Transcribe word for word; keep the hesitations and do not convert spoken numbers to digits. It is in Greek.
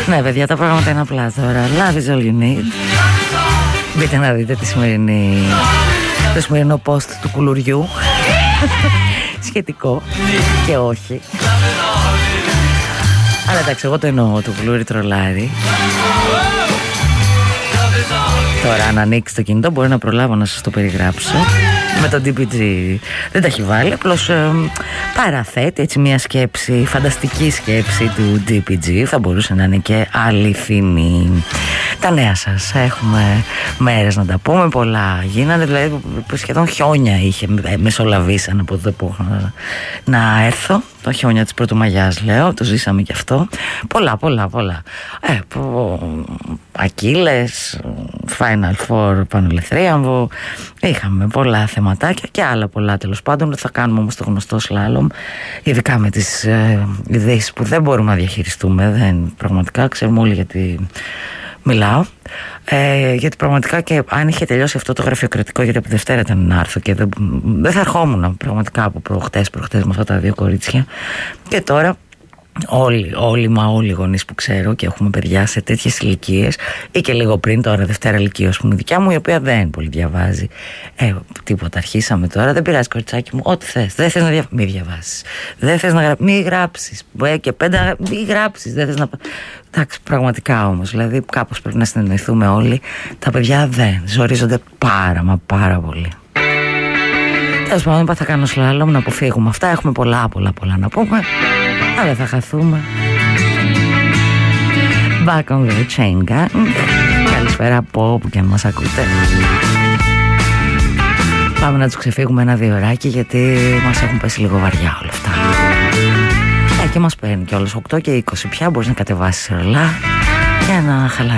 Ναι, παιδιά, τα πράγματα είναι απλά τώρα. Love is all you need. Μπείτε να δείτε τη σημερινή, το σημερινό post του κουλουριού. Σχετικό και όχι. Αλλά εντάξει, εγώ το εννοώ, το κουλούρι τρολάρι. Τώρα αν ανοίξει το κινητό μπορεί να προλάβω να σας το περιγράψω. Με το ντι πι τζι δεν τα έχει βάλει, απλώς ε, παραθέτει έτσι μια σκέψη, φανταστική σκέψη του ντι πι τζι. Θα μπορούσε να είναι και αληθινή. Τα νέα σας, έχουμε μέρες να τα πούμε, πολλά γίνανε, δηλαδή σχεδόν χιόνια είχε, μεσολαβήσαν από τότε που έχω να έρθω. Το χιόνια της Πρωτομαγιάς λέω, το ζήσαμε και αυτό. Πολλά, πολλά, πολλά. Ε, Ακύλες, Final Four, Πανολεθρίαμβο. Είχαμε πολλά θεματάκια και άλλα πολλά τέλος πάντων. Θα κάνουμε όμως το γνωστό σλάλομ, ειδικά με τις ε, ειδήσεις που δεν μπορούμε να διαχειριστούμε. Δεν, πραγματικά ξέρουμε όλοι γιατί μιλάω. Ε, γιατί πραγματικά και αν είχε τελειώσει αυτό το γραφειοκρατικό, γιατί από Δευτέρα ήταν να έρθω και δεν, δεν θα ερχόμουν πραγματικά από προχτές, προχτές με αυτά τα δύο κορίτσια. Και τώρα όλοι, όλοι μα όλοι οι γονείς που ξέρω και έχουμε παιδιά σε τέτοιες ηλικίες ή και λίγο πριν, τώρα Δευτέρα Λυκείου που είναι η δικιά μου, η οποία δεν πολύ διαβάζει ε, τίποτα, αρχίσαμε τώρα, δεν πειράζει κοριτσάκι μου, ό,τι θες, δεν θες να δια... μη διαβάσεις, δεν θες να γράψεις, μη γράψεις ε, και πέντε, μη γράψεις, δεν θες να... Εντάξει, πραγματικά όμως, δηλαδή κάπως πρέπει να συνεννοηθούμε όλοι, τα παιδιά δεν, ζορίζονται πάρα μα πάρα πολύ. Τέλος πάντων, είπα θα κάνω σλάλομ να αποφύγουμε αυτά, έχουμε πολλά πολλά πολλά να πούμε, αλλά θα χαθούμε. Back on the chain gang. Καλησπέρα από όπου και αν μας ακούτε. Πάμε να τους ξεφύγουμε ένα δύο ωράκι, γιατί μας έχουν πέσει λίγο βαριά όλα αυτά. Ε, και μας παίρνει κιόλας οκτώ και είκοσι πια, μπορείς να κατεβάσεις ρολά για να χαλάσεις.